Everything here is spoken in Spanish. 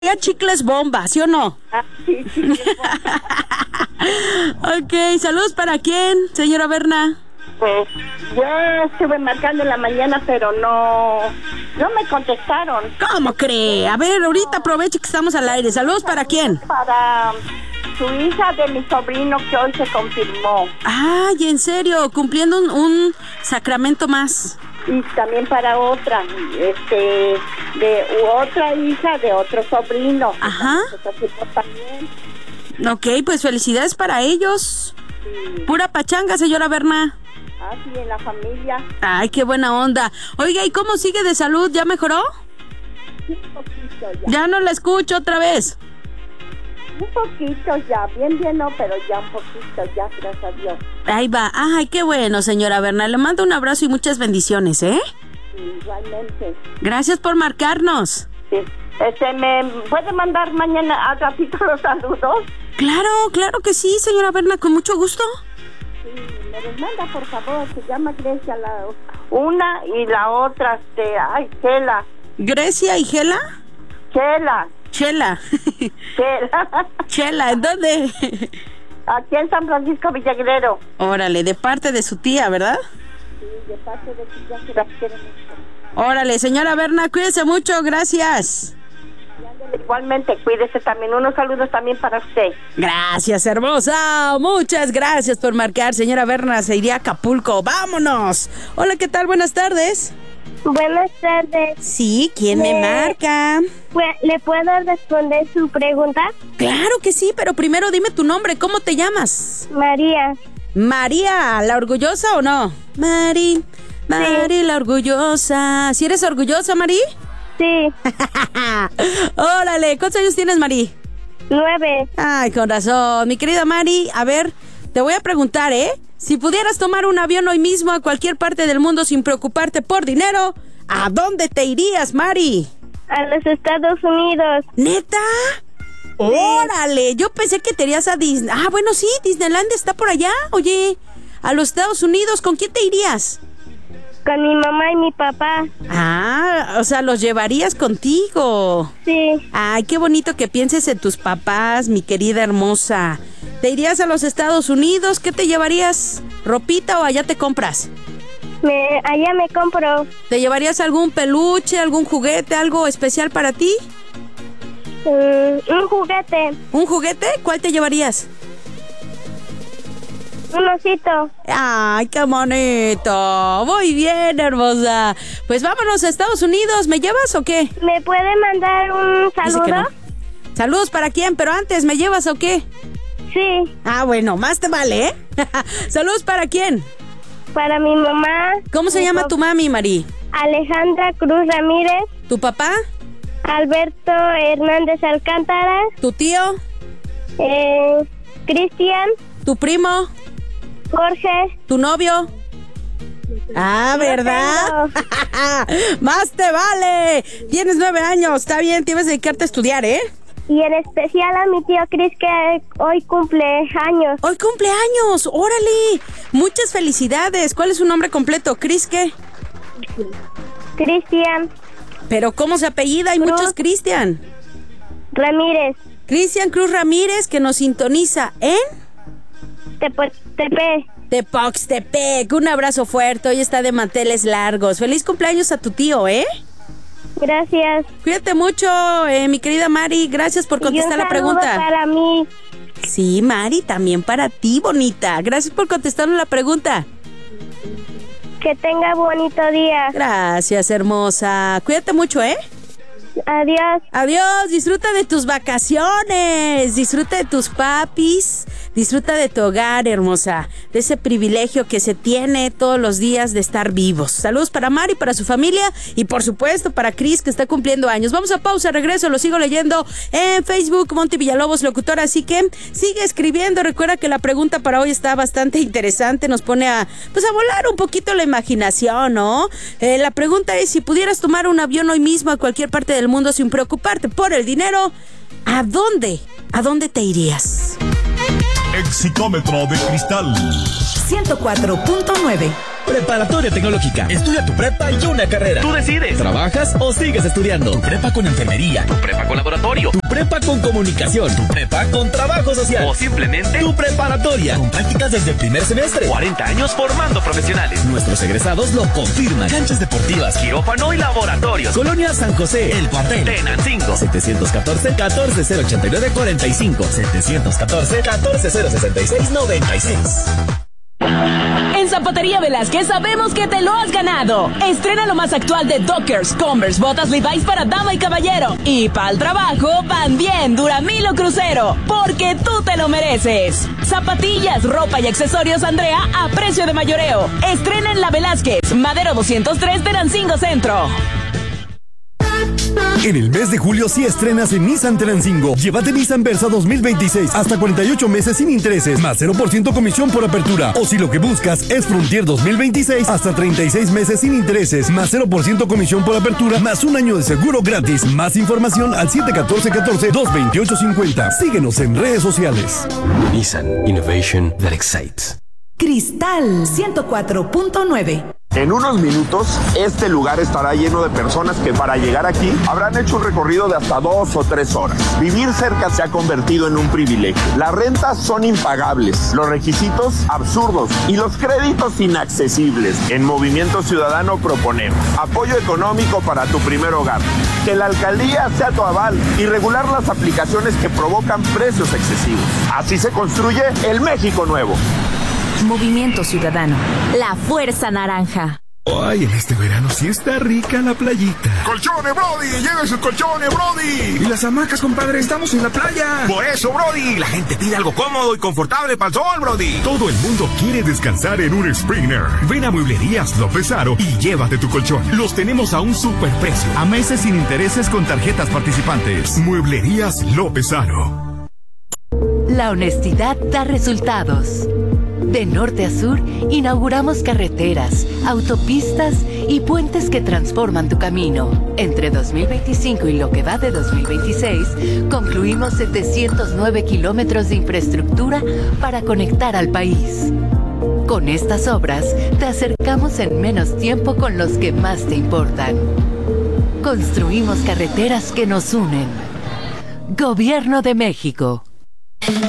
Ya chicles bomba, ¿sí o no? Sí, chicles bomba. Ok, saludos para quién, señora Berna. Pues yo estuve marcando en la mañana, pero no me contestaron. ¿Cómo cree? A ver, ahorita aproveche que estamos al aire. Saludos para quién. Para su hija de mi sobrino que hoy se confirmó. Ay, en serio, cumpliendo un sacramento más. Y también para otra, de otra hija de otro sobrino. Ajá. También. Ok, pues felicidades para ellos. Sí. Pura pachanga, señora Berna. Ah, sí, en la familia. Ay, qué buena onda. Oiga, ¿y cómo sigue de salud? ¿Ya mejoró? Un poquito ya. Ya no la escucho otra vez. Un poquito ya, bien no, pero ya un poquito ya, gracias a Dios. Ahí va. Ay, qué bueno, señora Berna. Le mando un abrazo y muchas bendiciones, ¿eh? Sí, igualmente. Gracias por marcarnos. Sí. ¿Me puede mandar mañana al ratito los saludos? Claro que sí, señora Berna, con mucho gusto. Sí, me los manda, por favor. Se llama Grecia una y la otra, Chela. ¿Grecia y Gela? Chela. Chela. Chela. Chela, ¿en dónde? Aquí en San Francisco Villagrero. Órale, de parte de su tía, ¿verdad? Sí, de parte de su tía que la quiere mucho. Órale, señora Berna, cuídese mucho, gracias. Igualmente, cuídese también. Unos saludos también para usted. Gracias, hermosa. Muchas gracias por marcar, señora Berna. Se iría a Acapulco. ¡Vámonos! Hola, ¿qué tal? Buenas tardes. Buenas tardes. Sí, ¿quién me marca? ¿Le puedo responder su pregunta? Claro que sí, pero primero dime tu nombre. ¿Cómo te llamas? María. María, ¿la orgullosa o no? Mari, sí. La orgullosa. ¿Sí eres orgullosa, Mari? Sí. Órale, ¿cuántos años tienes, Mari? 9. Ay, con razón. Mi querida Mari, a ver, te voy a preguntar, ¿eh? Si pudieras tomar un avión hoy mismo a cualquier parte del mundo sin preocuparte por dinero, ¿a dónde te irías, Mari? A los Estados Unidos. ¿Neta? Sí. Órale, yo pensé que te irías a Disney. Ah, bueno, sí, Disneyland está por allá. Oye, a los Estados Unidos, ¿con quién te irías? Con mi mamá y mi papá. Ah, o sea, los llevarías contigo. Sí. Ay, qué bonito que pienses en tus papás, mi querida hermosa. ¿Te irías a los Estados Unidos? ¿Qué te llevarías? ¿Ropita o allá te compras? Allá me compro. ¿Te llevarías algún peluche, algún juguete, algo especial para ti? Un juguete. ¿Un juguete? ¿Cuál te llevarías? Un osito. ¡Ay, qué bonito! Muy bien, hermosa. Pues vámonos a Estados Unidos. ¿Me llevas o qué? ¿Me puede mandar un saludo? No. ¿Saludos para quién? Pero antes, ¿me llevas o qué? Sí. Ah, bueno, más te vale, ¿eh? ¿Saludos para quién? Para mi mamá. ¿Cómo se llama tu mami, Mari? Alejandra Cruz Ramírez. ¿Tu papá? Alberto Hernández Alcántara. ¿Tu tío? Cristian. ¿Tu primo? Jorge. ¿Tu novio? Ah, ¿verdad? Más te vale. Tienes 9 años, está bien, tienes que dedicarte a estudiar, ¿eh? Y en especial a mi tío Cris, que hoy cumple años. ¡Hoy cumple años! ¡Órale! Muchas felicidades. ¿Cuál es su nombre completo? ¿Cris qué? Cristian. ¿Pero cómo se apellida? Hay Cruz muchos Cristian. Ramírez. Cristian Cruz Ramírez, que nos sintoniza en... Tepoxtepec. Un abrazo fuerte. Hoy está de manteles largos. Feliz cumpleaños a tu tío, ¿eh? Gracias. Cuídate mucho, mi querida Mari. Gracias por contestar la pregunta. Para mí. Sí, Mari, también para ti, bonita. Gracias por contestarnos la pregunta. Que tenga bonito día. Gracias, hermosa. Cuídate mucho, ¿eh? Adiós. Adiós, disfruta de tus vacaciones, disfruta de tus papis, disfruta de tu hogar, hermosa, de ese privilegio que se tiene todos los días de estar vivos. Saludos para Mari, para su familia y por supuesto para Cris, que está cumpliendo años. Vamos a pausa, regreso, lo sigo leyendo en Facebook, Monty Villalobos Locutora, así que sigue escribiendo. Recuerda que la pregunta para hoy está bastante interesante, nos pone a volar un poquito la imaginación, ¿no? La pregunta es, si pudieras tomar un avión hoy mismo a cualquier parte del mundo sin preocuparte por el dinero, ¿a dónde? ¿A dónde te irías? Exitômetro de cristal 104.9. Preparatoria Tecnológica. Estudia tu prepa y una carrera. Tú decides. ¿Trabajas o sigues estudiando? Tu prepa con enfermería. Tu prepa con laboratorio. Tu prepa con comunicación. Tu prepa con trabajo social. O simplemente tu preparatoria. Con prácticas desde el primer semestre. 40 años formando profesionales. Nuestros egresados lo confirman. Canchas deportivas, quirófano y laboratorios. Colonia San José, El Cuartel, Tenancingo. 714-189-45. 714-14066-96. En Zapatería Velázquez sabemos que te lo has ganado. Estrena lo más actual de Dockers, Converse, botas Levi's para dama y caballero. Y para el trabajo van bien Duramil o Crucero, porque tú te lo mereces. Zapatillas, ropa y accesorios Andrea a precio de mayoreo. Estrena en la Velázquez, Madero 203 Tenancingo Centro. En el mes de julio sí estrenas en Nissan Tenancingo. Llévate Nissan Versa 2026 hasta 48 meses sin intereses, más 0% comisión por apertura. O si lo que buscas es Frontier 2026 hasta 36 meses sin intereses, más 0% comisión por apertura, más un año de seguro gratis. Más información al 714-228-50. Síguenos en redes sociales. Nissan Innovation that excites. Cristal 104.9. En unos minutos, este lugar estará lleno de personas que para llegar aquí habrán hecho un recorrido de hasta 2 o 3 horas. Vivir cerca se ha convertido en un privilegio. Las rentas son impagables, los requisitos absurdos y los créditos inaccesibles. En Movimiento Ciudadano proponemos apoyo económico para tu primer hogar, que la alcaldía sea tu aval y regular las aplicaciones que provocan precios excesivos. Así se construye el México nuevo. Movimiento Ciudadano, la fuerza naranja. Ay, en este verano sí está rica la playita. ¡Colchones, Brody! ¡Lleven sus colchones, Brody! ¿Y las hamacas, compadre? Estamos en la playa. Por eso, Brody, la gente pide algo cómodo y confortable para el sol, Brody. Todo el mundo quiere descansar en un Springer. Ven a Mueblerías López Aro y llévate tu colchón. Los tenemos a un superprecio. A meses sin intereses con tarjetas participantes. Mueblerías López Aro. La honestidad da resultados. De norte a sur, inauguramos carreteras, autopistas y puentes que transforman tu camino. Entre 2025 y lo que va de 2026, concluimos 709 kilómetros de infraestructura para conectar al país. Con estas obras, te acercamos en menos tiempo con los que más te importan. Construimos carreteras que nos unen. Gobierno de México.